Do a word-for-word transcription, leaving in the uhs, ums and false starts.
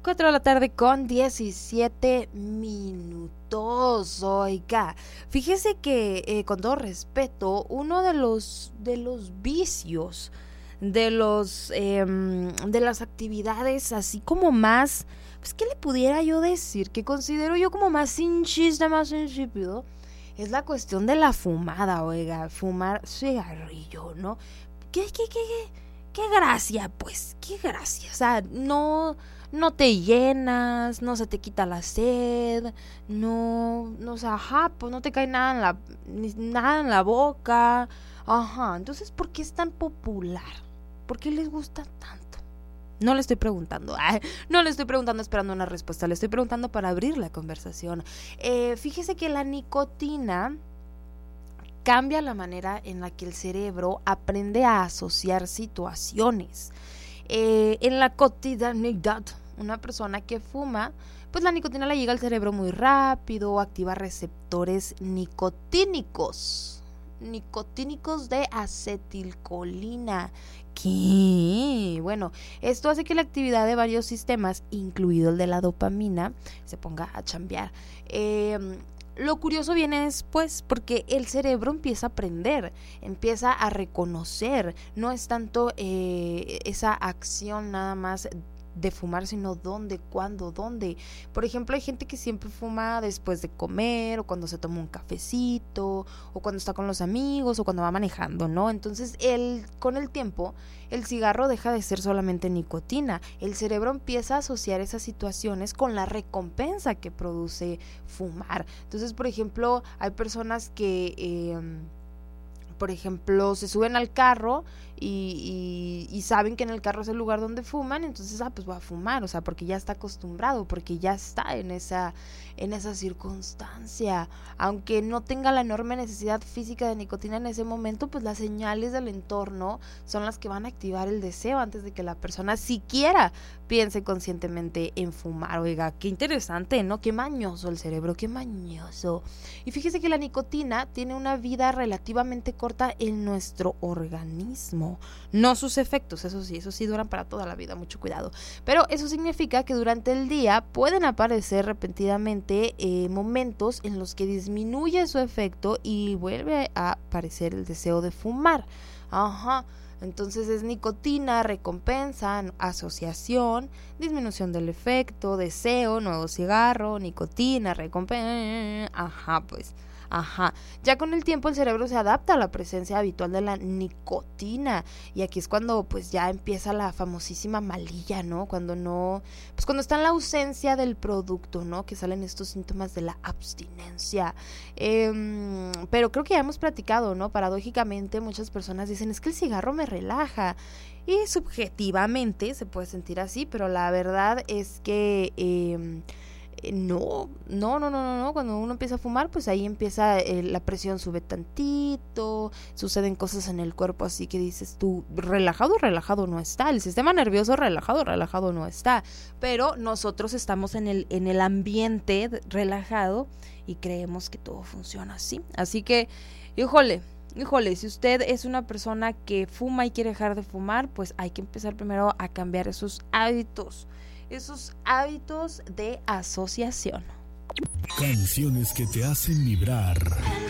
cuatro de la tarde con diecisiete minutos. Oiga, fíjese que eh, con todo respeto, uno de los de los vicios, de los eh, de las actividades así como más, pues qué le pudiera yo decir, que considero yo como más sin chiste, más insípido, es la cuestión de la fumada. Oiga, fumar cigarrillo, ¿no? ¿Qué, qué, qué, qué? Qué gracia, pues, qué gracia. O sea, no, no te llenas, no se te quita la sed, no, no, o sea, ajá, pues no te cae nada en la, ni, nada en la boca. Ajá, entonces, ¿por qué es tan popular? ¿Por qué les gusta tanto? No le estoy preguntando, ay, no le estoy preguntando esperando una respuesta, le estoy preguntando para abrir la conversación. Eh, fíjese que la nicotina cambia la manera en la que el cerebro aprende a asociar situaciones. Eh, en la cotidianidad, una persona que fuma, pues la nicotina le llega al cerebro muy rápido, activa receptores nicotínicos, nicotínicos de acetilcolina. ¿Qué? Bueno, esto hace que la actividad de varios sistemas, incluido el de la dopamina, se ponga a chambear. Eh, Lo curioso viene después, porque el cerebro empieza a aprender, empieza a reconocer, no es tanto eh, esa acción nada más de fumar, sino dónde, cuándo, dónde. Por ejemplo, hay gente que siempre fuma después de comer, o cuando se toma un cafecito, o cuando está con los amigos, o cuando va manejando, ¿no? Entonces, el, con el tiempo, el cigarro deja de ser solamente nicotina. El cerebro empieza a asociar esas situaciones con la recompensa que produce fumar. Entonces, por ejemplo, hay personas que... Eh, por ejemplo, se suben al carro y, y, y saben que en el carro es el lugar donde fuman, entonces, ah, pues voy a fumar, o sea, porque ya está acostumbrado, porque ya está en esa, en esa circunstancia. Aunque no tenga la enorme necesidad física de nicotina en ese momento, pues las señales del entorno son las que van a activar el deseo antes de que la persona siquiera piense conscientemente en fumar. Oiga, qué interesante, ¿no? Qué mañoso el cerebro, qué mañoso. Y fíjese que la nicotina tiene una vida relativamente corta en nuestro organismo, no sus efectos, eso sí, eso sí duran para toda la vida, mucho cuidado. Pero eso significa que durante el día pueden aparecer repentinamente eh, momentos en los que disminuye su efecto y vuelve a aparecer el deseo de fumar. Ajá. Entonces es nicotina, recompensa, asociación, disminución del efecto, deseo, nuevo cigarro, nicotina, recompensa, ajá, pues, ajá. Ya con el tiempo el cerebro se adapta a la presencia habitual de la nicotina y aquí es cuando pues ya empieza la famosísima malilla, ¿no? Cuando no, pues cuando está en la ausencia del producto, ¿no? Que salen estos síntomas de la abstinencia. Eh, pero creo que ya hemos platicado, ¿no? Paradójicamente muchas personas dicen, es que el cigarro me relaja. Y subjetivamente se puede sentir así, pero la verdad es que... Eh, No, no, no, no, no, no, cuando uno empieza a fumar, pues ahí empieza, eh, la presión sube tantito, suceden cosas en el cuerpo, así que dices tú, relajado, relajado no está, el sistema nervioso relajado, relajado no está, pero nosotros estamos en el, en el ambiente relajado y creemos que todo funciona así, así que, híjole, Híjole, si usted es una persona que fuma y quiere dejar de fumar, pues hay que empezar primero a cambiar esos hábitos. Esos hábitos de asociación. Canciones que te hacen vibrar.